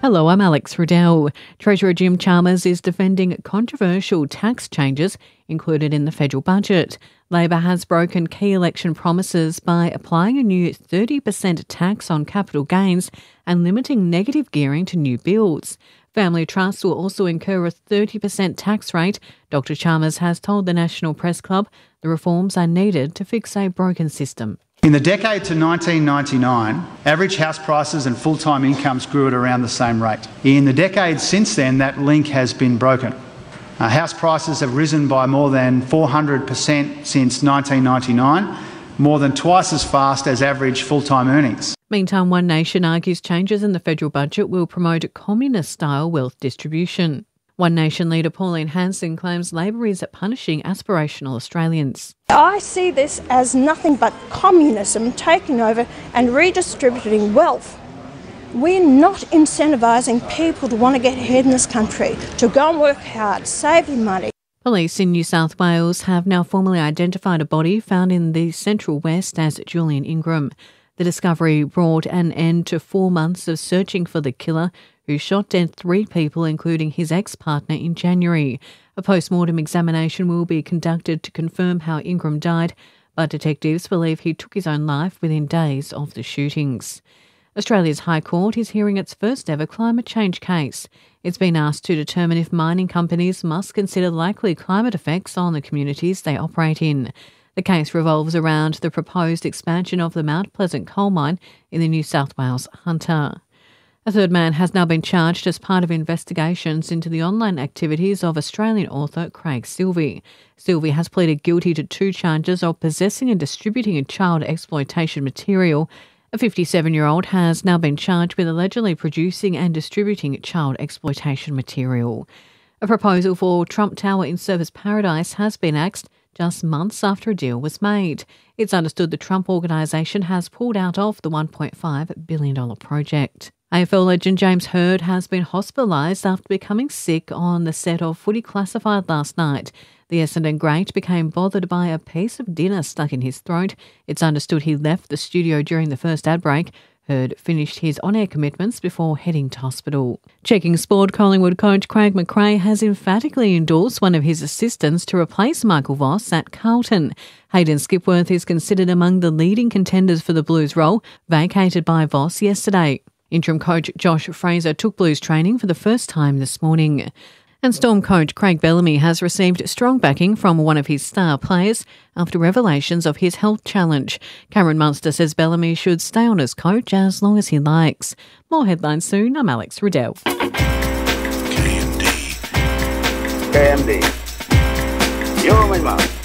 Hello, I'm Alex Riddell. Treasurer Jim Chalmers is defending controversial tax changes included in the federal budget. Labor has broken key election promises by applying a new 30% tax on capital gains and limiting negative gearing to new builds. Family trusts will also incur a 30% tax rate. Dr. Chalmers has told the National Press Club the reforms are needed to fix a broken system. In the decade to 1999, average house prices and full-time incomes grew at around the same rate. In the decades since then, that link has been broken. House prices have risen by more than 400% since 1999, more than twice as fast as average full-time earnings. Meantime, One Nation argues changes in the federal budget will promote communist-style wealth distribution. One Nation leader Pauline Hanson claims Labor is punishing aspirational Australians. I see this as nothing but communism taking over and redistributing wealth. We're not incentivising people to want to get ahead in this country, to go and work hard, saving money. Police in New South Wales have now formally identified a body found in the Central West as Julian Ingram. The discovery brought an end to 4 months of searching for the killer, who shot dead 3 people, including his ex-partner, in January. A post-mortem examination will be conducted to confirm how Ingram died, but detectives believe he took his own life within days of the shootings. Australia's High Court is hearing its first ever climate change case. It's been asked to determine if mining companies must consider likely climate effects on the communities they operate in. The case revolves around the proposed expansion of the Mount Pleasant coal mine in the New South Wales Hunter. A third man has now been charged as part of investigations into the online activities of Australian author Craig Silvey. Silvey has pleaded guilty to 2 charges of possessing and distributing child exploitation material. A 57-year-old has now been charged with allegedly producing and distributing child exploitation material. A proposal for Trump Tower in Surfers Paradise has been axed just months after a deal was made. It's understood the Trump organisation has pulled out of the $1.5 billion project. AFL legend James Hird has been hospitalised after becoming sick on the set of Footy Classified last night. The Essendon great became bothered by a piece of dinner stuck in his throat. It's understood he left the studio during the first ad break. Hird finished his on-air commitments before heading to hospital. Checking sport, Collingwood coach Craig McRae has emphatically endorsed one of his assistants to replace Michael Voss at Carlton. Hayden Skipworth is considered among the leading contenders for the Blues role, vacated by Voss yesterday. Interim coach Josh Fraser took Blues training for the first time this morning. And Storm coach Craig Bellamy has received strong backing from one of his star players after revelations of his health challenge. Cameron Munster says Bellamy should stay on as coach as long as he likes. More headlines soon. I'm Alex Riddell. KMD. You're my mum.